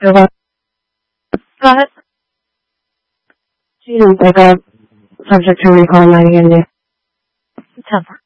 Go ahead. Do you think like a subject to recall might again do? 10.